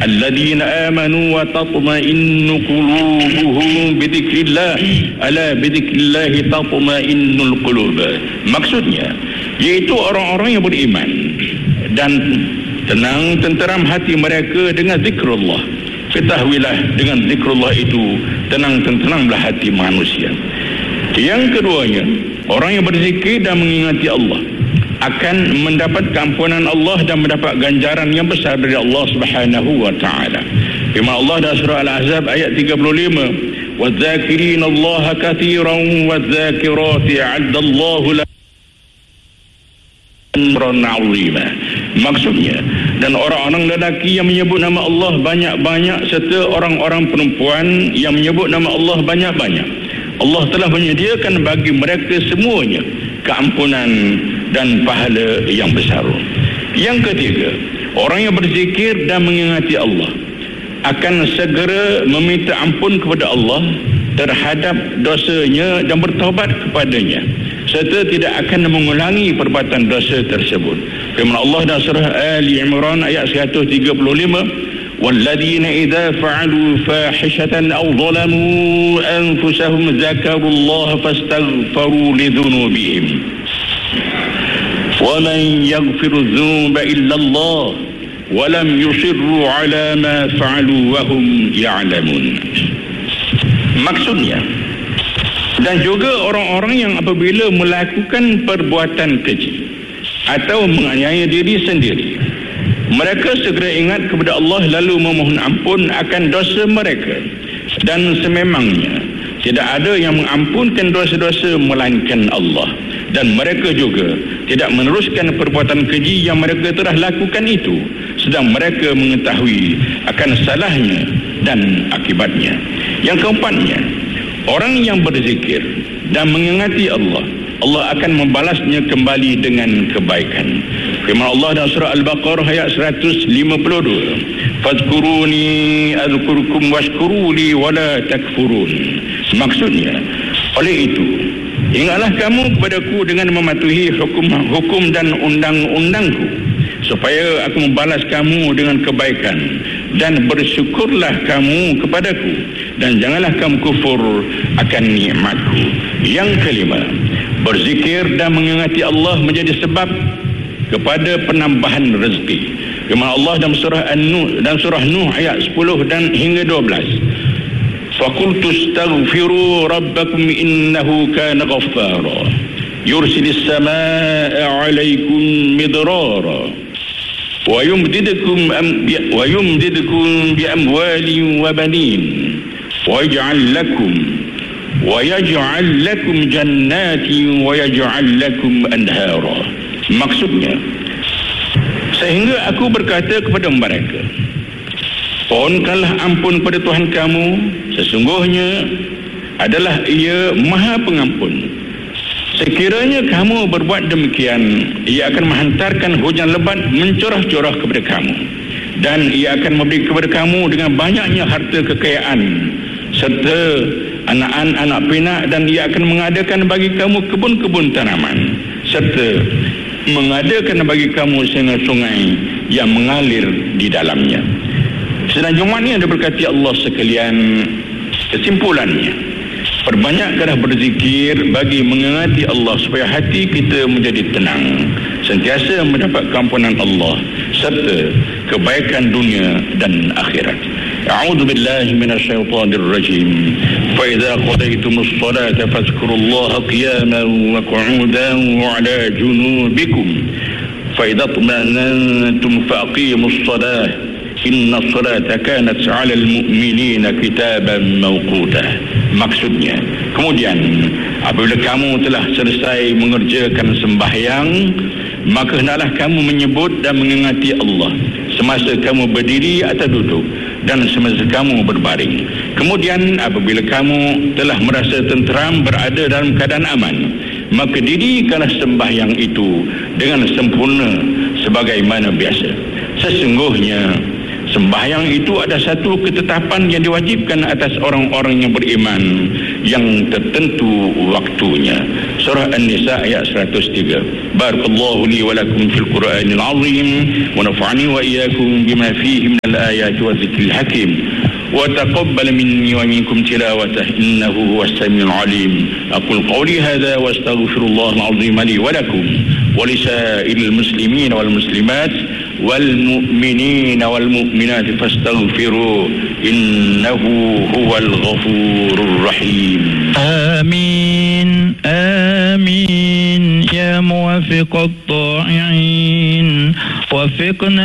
alladzina amanu wa tatma'innu qulubuhum bidzikrillah ala bidzikrillah tatma'innul qulub. Maksudnya iaitu orang-orang yang beriman dan tenang tenteram hati mereka dengan zikrullah. Ketahuilah dengan zikrullah itu tenang tenteramlah hati manusia. Yang keduanya, orang yang berzikir dan mengingati Allah akan mendapat keampunan Allah dan mendapat ganjaran yang besar dari Allah Subhanahu wa taala. Firman Allah dalam surah Al-Ahzab ayat 35, "Wadz-dzakirina Allah katsiran wadz-dzakirati 'addallahu lahum ajran 'azima." Maksudnya, dan orang-orang lelaki yang menyebut nama Allah banyak-banyak serta orang-orang perempuan yang menyebut nama Allah banyak-banyak, Allah telah menyediakan bagi mereka semuanya keampunan dan pahala yang besar. Yang ketiga, orang yang berzikir dan mengingati Allah akan segera meminta ampun kepada Allah terhadap dosanya dan bertaubat kepadanya serta tidak akan mengulangi perbuatan dosa tersebut. Firman Allah dalam surah Ali Imran ayat 135, "Walladzina idza fa'alu fahishatan aw zalamu anfusahum dzakarullaha fastaghfiru lidzunubihim wa man yaghfiru dzunuba illa Allah wa lam yusirru 'ala ma fa'alu wa hum ya'lamun." Maksudnya, dan juga orang-orang yang apabila melakukan perbuatan keji atau menganiaya diri sendiri, mereka segera ingat kepada Allah lalu memohon ampun akan dosa mereka, dan sememangnya tidak ada yang mengampunkan dosa-dosa melainkan Allah, dan mereka juga tidak meneruskan perbuatan keji yang mereka telah lakukan itu sedang mereka mengetahui akan salahnya dan akibatnya. Yang keempatnya, orang yang berzikir dan mengingati Allah, Allah akan membalasnya kembali dengan kebaikan. Firman Allah dalam surah Al-Baqarah ayat 152, "Fadhkuruni adzkurkum washkuruli wala takfurun." Maksudnya, oleh itu ingatlah kamu kepadaku dengan mematuhi hukum dan undang-undangku supaya aku membalas kamu dengan kebaikan, dan bersyukurlah kamu kepadaku dan janganlah kamu kufur akan nikmatku. Yang kelima, berzikir dan mengingati Allah menjadi sebab kepada penambahan rezeki. Firman Allah dalam surah Nuh ayat 10 dan hingga 12, "Faqultu astaghfiru rabbakum innahu kana ghaffara yursilis samaa'a 'alaikum midrara wa yumdidukum bi amwalin wa banin wa yaj'al lakum jannatin wa yaj'al lakum anhara." Maksudnya, sehingga aku berkata kepada mereka, "Pohonkanlah ampun kepada Tuhan kamu, sesungguhnya adalah Ia Maha Pengampun. Sekiranya kamu berbuat demikian, Ia akan menghantarkan hujan lebat mencurah-curah kepada kamu, dan Ia akan memberi kepada kamu dengan banyaknya harta kekayaan serta anak-anak pinak, dan Ia akan mengadakan bagi kamu kebun-kebun tanaman serta mengadakan bagi kamu sungai-sungai yang mengalir di dalamnya." Selanjutnya diberkati Allah sekalian, kesimpulannya, perbanyakkanlah berzikir bagi mengingati Allah supaya hati kita menjadi tenang, sentiasa mendapat keampunan Allah serta kebaikan dunia dan akhirat. A'udzu billahi minasyaitonir rajim. Fa idza qadaytumus salata fadhkurullaha qiyaman wa qu'udan wa 'ala junubikum. Fa idza tuma'nantum faqimus salata inna salata kanat 'alal mu'minina kitaban mawquta. Maksudnya, kemudian apabila kamu telah selesai mengerjakan sembahyang, maka hendaklah kamu menyebut dan mengingati Allah semasa kamu berdiri atau duduk dan semasa kamu berbaring. Kemudian apabila kamu telah merasa tenteram berada dalam keadaan aman, maka dirikanlah sembahyang itu dengan sempurna sebagaimana biasa. Sesungguhnya sembahyang itu ada satu ketetapan yang diwajibkan atas orang-orang yang beriman yang tertentu waktunya. Surah An-Nisa ayat 103. Barakallahu li wa lakum fil Qur'anil azim wa nafa'ani wa iyyakum bima fihi minal ayati wa dzikril hakim wa taqabbal minni wa minkum tilawatah innahu huwas samiul alim. Aqul qawli hadha wa astaghfirullahal azim li wa lakum wa lisa'iril muslimin wal muslimat wal mu'minin wal mu'minat fastaghfiruhu innahu huwal ghafurur rahim. Amin. آمين يا موافق الطائعين وفقنا